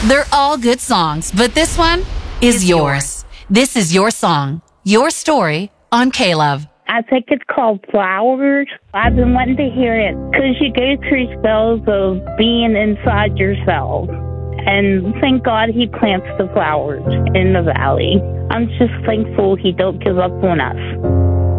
They're all good songs, but this one is yours. This is your song, your story on K-Love. I think it's called Flowers. I've been wanting to hear it because you go through spells of being inside yourself. And thank God he plants the flowers in the valley. I'm just thankful he don't give up on us.